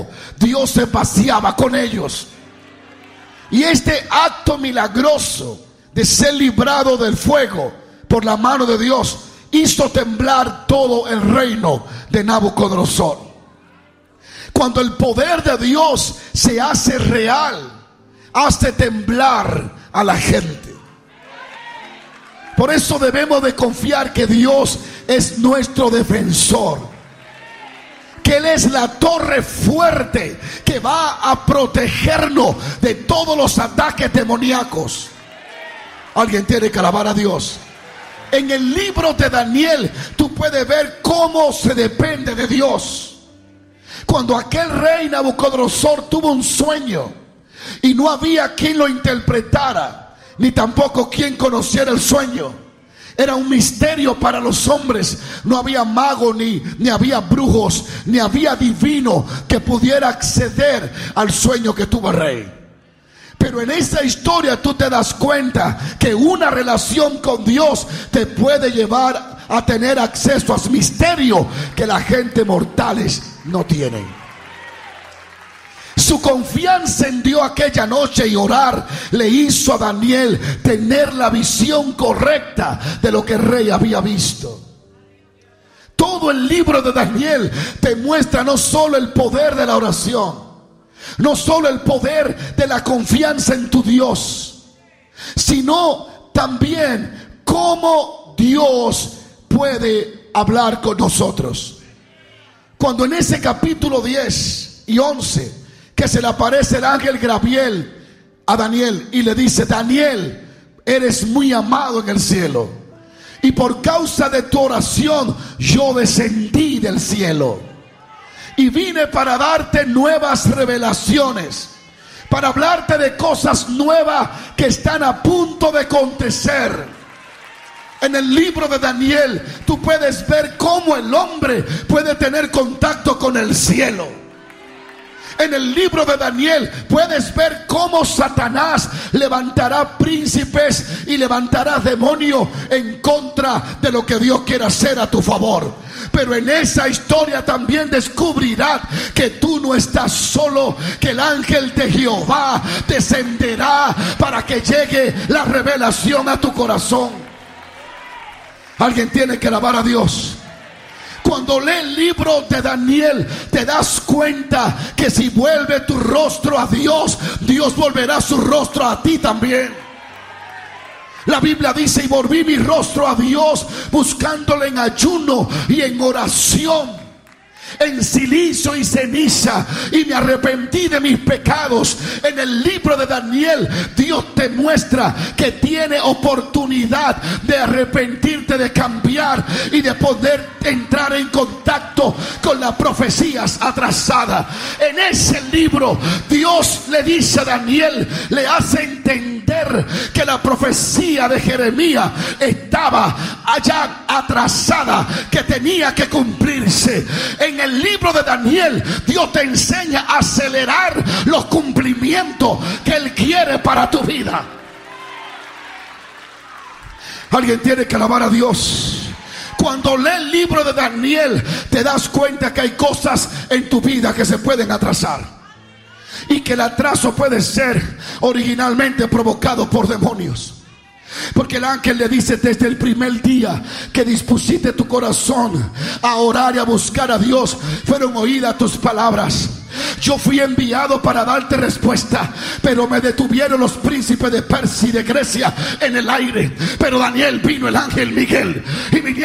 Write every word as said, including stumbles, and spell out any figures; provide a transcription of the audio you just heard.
Dios se paseaba con ellos. Y este acto milagroso de ser librado del fuego por la mano de Dios hizo temblar todo el reino de Nabucodonosor. Cuando el poder de Dios se hace real, hace temblar a la gente. Por eso debemos de confiar que Dios es nuestro defensor, que Él es la torre fuerte que va a protegernos de todos los ataques demoníacos. Alguien tiene que alabar a Dios. En el libro de Daniel tú puedes ver cómo se depende de Dios. Cuando aquel rey Nabucodonosor tuvo un sueño y no había quien lo interpretara, ni tampoco quien conociera el sueño, era un misterio para los hombres. No había mago, ni, ni había brujos, ni había divino que pudiera acceder al sueño que tuvo el rey. Pero en esta historia tú te das cuenta que una relación con Dios te puede llevar a tener acceso a misterios que la gente mortales no tienen. Su confianza en Dios aquella noche y orar le hizo a Daniel tener la visión correcta de lo que el rey había visto. Todo el libro de Daniel te muestra no solo el poder de la oración, no solo el poder de la confianza en tu Dios, sino también cómo Dios puede hablar con nosotros. Cuando en ese capítulo diez y once que se le aparece el ángel Gabriel a Daniel y le dice: Daniel, eres muy amado en el cielo, y por causa de tu oración yo descendí del cielo y vine para darte nuevas revelaciones, para hablarte de cosas nuevas que están a punto de acontecer. En el libro de Daniel tú puedes ver cómo el hombre puede tener contacto con el cielo. En el libro de Daniel puedes ver cómo Satanás levantará príncipes y levantará demonios en contra de lo que Dios quiere hacer a tu favor. Pero en esa historia también descubrirás que tú no estás solo, que el ángel de Jehová descenderá para que llegue la revelación a tu corazón. Alguien tiene que alabar a Dios. Cuando lees el libro de Daniel te das cuenta que si vuelve tu rostro a Dios, Dios volverá su rostro a ti también. La Biblia dice: y volví mi rostro a Dios buscándole en ayuno y en oración, en silicio y ceniza, y me arrepentí de mis pecados. En el libro de Daniel Dios te muestra que tiene oportunidad de arrepentirte, de cambiar y de poder entrar en contacto con las profecías atrasadas. En ese libro Dios le dice a Daniel, le hace entender que la profecía de Jeremías estaba allá atrasada, que tenía que cumplirse. En el libro de Daniel Dios te enseña a acelerar los cumplimientos que Él quiere para tu vida. Alguien tiene que alabar a Dios. Cuando lees el libro de Daniel te das cuenta que hay cosas en tu vida que se pueden atrasar, y que el atraso puede ser originalmente provocado por demonios. Porque el ángel le dice: desde el primer día que dispusiste tu corazón a orar y a buscar a Dios, fueron oídas tus palabras. Yo fui enviado para darte respuesta, pero me detuvieron los príncipes de Persia y de Grecia en el aire. Pero Daniel, vino el ángel Miguel y vinieron